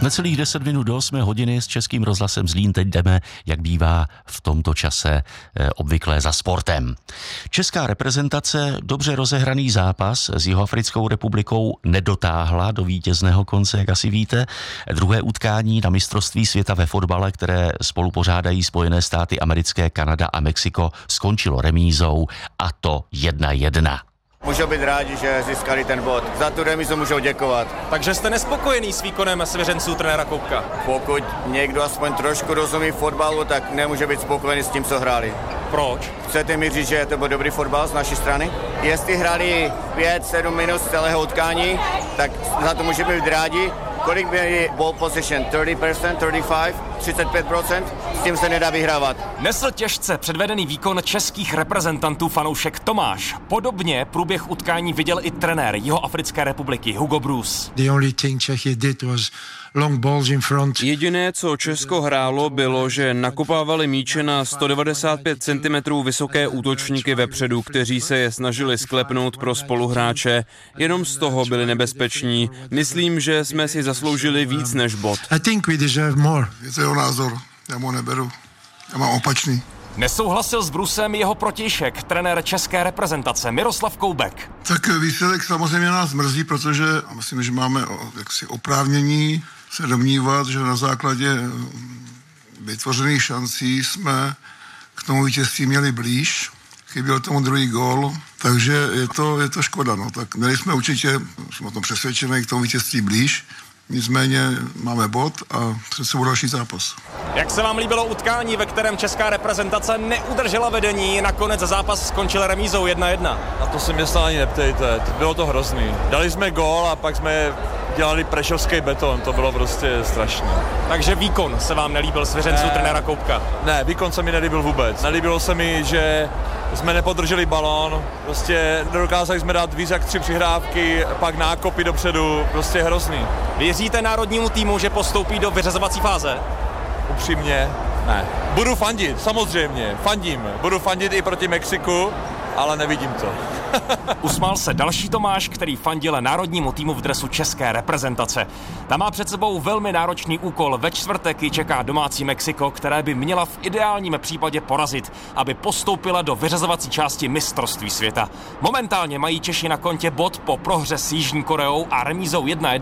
Necelých 10 minut do 8 hodiny s Českým rozhlasem Zlín teď jdeme, jak bývá v tomto čase obvykle za sportem. Česká reprezentace dobře rozehraný zápas s Jihoafrickou republikou nedotáhla do vítězného konce, jak asi víte. Druhé utkání na mistrovství světa ve fotbale, které spolu pořádají Spojené státy americké, Kanada a Mexiko, skončilo remízou, a to 1-1. Můžou být rádi, že získali ten bod. Za tu remízu můžou děkovat. Takže jste nespokojený s výkonem svěřenců trenéra Koubka? Pokud někdo aspoň trošku rozumí fotbalu, tak nemůže být spokojený s tím, co hráli. Proč? Chcete mi říct, že to byl dobrý fotbal z naší strany? Jestli hráli 5-7 minut z celého utkání, tak za to můžeme být rádi. Kolik měli ball position? 30%, 35%, 35%? S tím se nedá vyhrávat. Nesl těžce předvedený výkon českých reprezentantů fanoušek Tomáš. Podobně průběh utkání viděl i trenér Jihoafrické republiky Hugo Broos. Jediné, co Česko hrálo, bylo, že nakopávali míče na 195 cm vysoké útočníky vepředu, kteří se je snažili sklepnout pro spoluhráče. Jenom z toho byli nebezpeční. Myslím, že jsme si zasloužili víc než bod. Je to jeho názor, já mu neberu, já mám opačný. Nesouhlasil s Brusem jeho protějšek, trenér české reprezentace Miroslav Koubek. Tak výsledek samozřejmě nás mrzí, protože myslím, že máme jaksi oprávnění se domnívat, že na základě vytvořených šancí jsme k tomu vítězství měli blíž. Chyběl tomu druhý gól, takže je to škoda. No. Tak měli jsme určitě, jsme o tom přesvědčený, k tomu vítězství blíž. Nicméně máme bod a před sebou další zápas. Jak se vám líbilo utkání, ve kterém česká reprezentace neudržela vedení, nakonec zápas skončil remízou 1-1? Na to se mě snad ani neptejte, bylo to hrozný. Dali jsme gól a pak jsme dělali prešovský beton, to bylo prostě strašné. Takže výkon se vám nelíbil svěřenců trenéra Koubka? Ne, výkon se mi nelíbil vůbec. Nelíbilo se mi, že jsme nepodrželi balón, prostě nedokázali jsme dát víc jak 3 přihrávky, pak nákopy dopředu, prostě hrozný. Věříte národnímu týmu, že postoupí do vyřazovací fáze? Upřímně, ne. Budu fandit, samozřejmě, fandím. Budu fandit i proti Mexiku, ale nevidím to. Usmál se další Tomáš, který fandil národnímu týmu v dresu české reprezentace. Ta má před sebou velmi náročný úkol. Ve čtvrtek ji čeká domácí Mexiko, které by měla v ideálním případě porazit, aby postoupila do vyřazovací části mistrovství světa. Momentálně mají Češi na kontě bod po prohře s Jižní Koreou a remízou 1-1